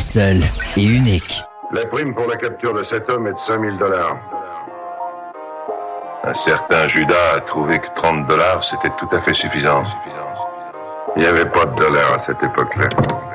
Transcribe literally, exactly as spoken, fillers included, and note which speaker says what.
Speaker 1: seul et unique.
Speaker 2: La prime pour la capture de cet homme est de cinq mille dollars. Un certain Judas a trouvé que trente dollars, c'était tout à fait suffisant. Il n'y avait pas de dollars à cette époque-là.